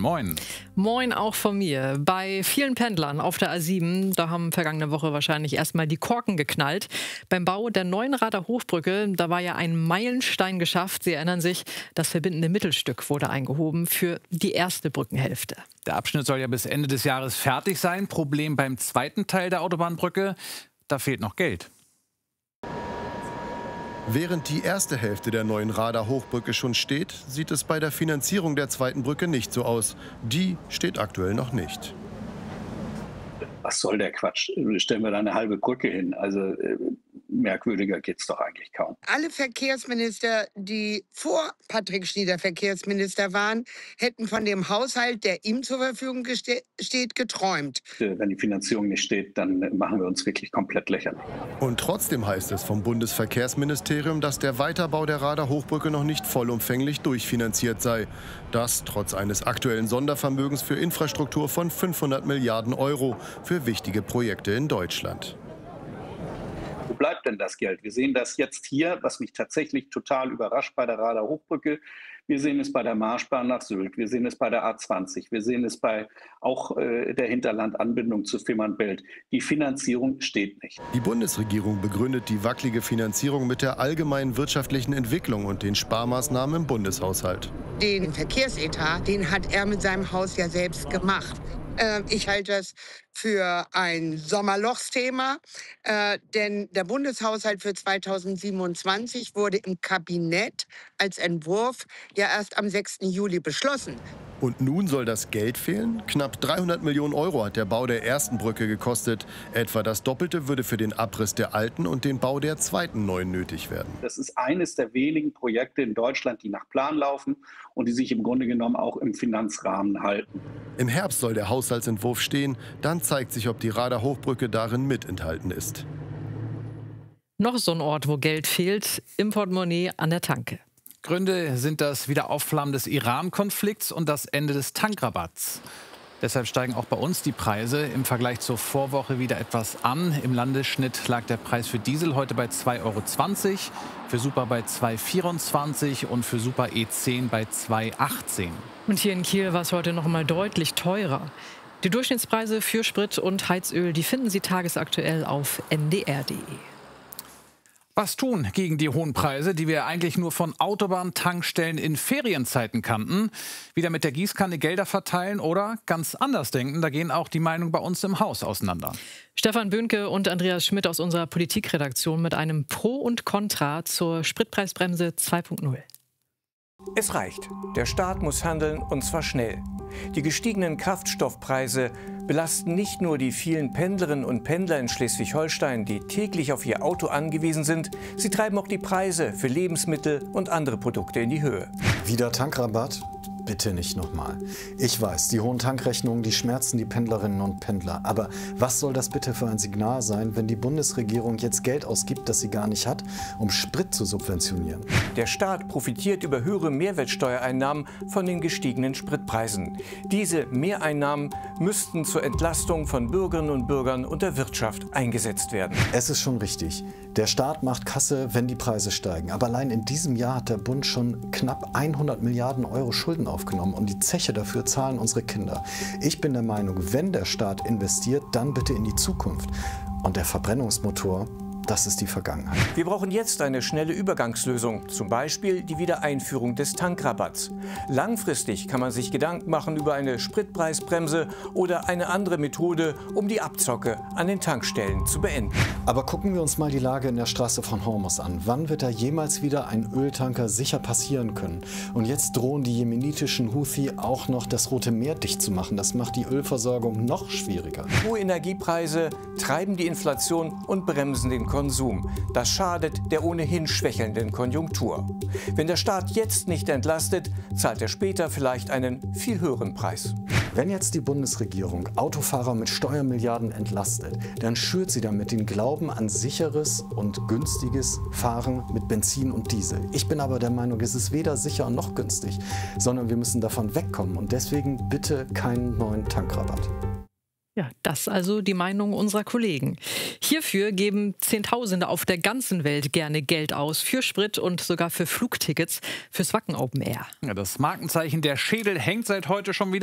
Moin. Moin auch von mir. Bei vielen Pendlern auf der A7, da haben vergangene Woche wahrscheinlich erstmal die Korken geknallt. Beim Bau der neuen Rader Hochbrücke, da war ja ein Meilenstein geschafft. Sie erinnern sich, das verbindende Mittelstück wurde eingehoben für die erste Brückenhälfte. Der Abschnitt soll ja bis Ende des Jahres fertig sein. Problem beim zweiten Teil der Autobahnbrücke, da fehlt noch Geld. Während die erste Hälfte der neuen Rader Hochbrücke schon steht, sieht es bei der Finanzierung der zweiten Brücke nicht so aus. Die steht aktuell noch nicht. Was soll der Quatsch? Stellen wir da eine halbe Brücke hin? Also merkwürdiger geht es doch eigentlich kaum. Alle Verkehrsminister, die vor Patrick Schnieder Verkehrsminister waren, hätten von dem Haushalt, der ihm zur Verfügung steht, geträumt. Wenn die Finanzierung nicht steht, dann machen wir uns wirklich komplett lächerlich. Und trotzdem heißt es vom Bundesverkehrsministerium, dass der Weiterbau der Rader Hochbrücke noch nicht vollumfänglich durchfinanziert sei. Das trotz eines aktuellen Sondervermögens für Infrastruktur von 500 Milliarden Euro für wichtige Projekte in Deutschland. Wo bleibt denn das Geld? Wir sehen das jetzt hier, was mich tatsächlich total überrascht bei der Rader Hochbrücke. Wir sehen es bei der Marschbahn nach Sylt, wir sehen es bei der A20, wir sehen es bei auch der Hinterlandanbindung zu Fehmarnbelt. Die Finanzierung steht nicht. Die Bundesregierung begründet die wackelige Finanzierung mit der allgemeinen wirtschaftlichen Entwicklung und den Sparmaßnahmen im Bundeshaushalt. Den Verkehrsetat, den hat er mit seinem Haus ja selbst gemacht. Ich halte das für ein Sommerlochsthema, denn der Bundeshaushalt für 2027 wurde im Kabinett als Entwurf ja erst am 6. Juli beschlossen. Und nun soll das Geld fehlen? Knapp 300 Millionen Euro hat der Bau der ersten Brücke gekostet. Etwa das Doppelte würde für den Abriss der alten und den Bau der zweiten neuen nötig werden. Das ist eines der wenigen Projekte in Deutschland, die nach Plan laufen und die sich im Grunde genommen auch im Finanzrahmen halten. Im Herbst soll der Haushaltsentwurf stehen. Dann zeigt sich, ob die Rader Hochbrücke darin mit enthalten ist. Noch so ein Ort, wo Geld fehlt, im Portemonnaie an der Tanke. Gründe sind das Wiederaufflammen des Iran-Konflikts und das Ende des Tankrabatts. Deshalb steigen auch bei uns die Preise im Vergleich zur Vorwoche wieder etwas an. Im Landesschnitt lag der Preis für Diesel heute bei 2,20 €, für Super bei 2,24 € und für Super E10 bei 2,18 €. Und hier in Kiel war es heute noch mal deutlich teurer. Die Durchschnittspreise für Sprit und Heizöl, die finden Sie tagesaktuell auf ndr.de. Was tun gegen die hohen Preise, die wir eigentlich nur von Autobahntankstellen in Ferienzeiten kannten? Wieder mit der Gießkanne Gelder verteilen oder ganz anders denken? Da gehen auch die Meinungen bei uns im Haus auseinander. Stefan Böhnke und Andreas Schmidt aus unserer Politikredaktion mit einem Pro und Contra zur Spritpreisbremse 2.0. Es reicht. Der Staat muss handeln, und zwar schnell. Die gestiegenen Kraftstoffpreise belasten nicht nur die vielen Pendlerinnen und Pendler in Schleswig-Holstein, die täglich auf ihr Auto angewiesen sind, sie treiben auch die Preise für Lebensmittel und andere Produkte in die Höhe. Wieder Tankrabatt? Bitte nicht nochmal. Ich weiß, die hohen Tankrechnungen, die schmerzen die Pendlerinnen und Pendler. Aber was soll das bitte für ein Signal sein, wenn die Bundesregierung jetzt Geld ausgibt, das sie gar nicht hat, um Sprit zu subventionieren? Der Staat profitiert über höhere Mehrwertsteuereinnahmen von den gestiegenen Spritpreisen. Diese Mehreinnahmen müssten zur Entlastung von Bürgerinnen und Bürgern und der Wirtschaft eingesetzt werden. Es ist schon richtig. Der Staat macht Kasse, wenn die Preise steigen. Aber allein in diesem Jahr hat der Bund schon knapp 100 Milliarden Euro Schulden aufgenommen. Und die Zeche dafür zahlen unsere Kinder. Ich bin der Meinung, wenn der Staat investiert, dann bitte in die Zukunft. Und der Verbrennungsmotor, das ist die Vergangenheit. Wir brauchen jetzt eine schnelle Übergangslösung, zum Beispiel die Wiedereinführung des Tankrabatts. Langfristig kann man sich Gedanken machen über eine Spritpreisbremse oder eine andere Methode, um die Abzocke an den Tankstellen zu beenden. Aber gucken wir uns mal die Lage in der Straße von Hormuz an. Wann wird da jemals wieder ein Öltanker sicher passieren können? Und jetzt drohen die jemenitischen Houthi auch noch das Rote Meer dicht zu machen. Das macht die Ölversorgung noch schwieriger. Hohe Energiepreise treiben die Inflation und bremsen den Konsum. Das schadet der ohnehin schwächelnden Konjunktur. Wenn der Staat jetzt nicht entlastet, zahlt er später vielleicht einen viel höheren Preis. Wenn jetzt die Bundesregierung Autofahrer mit Steuermilliarden entlastet, dann schürt sie damit den Glauben an sicheres und günstiges Fahren mit Benzin und Diesel. Ich bin aber der Meinung, es ist weder sicher noch günstig, sondern wir müssen davon wegkommen. Und deswegen bitte keinen neuen Tankrabatt. Ja, das also die Meinung unserer Kollegen. Hierfür geben Zehntausende auf der ganzen Welt gerne Geld aus. Für Sprit und sogar für Flugtickets fürs Wacken Open Air. Ja, das Markenzeichen der Schädel hängt seit heute schon wieder.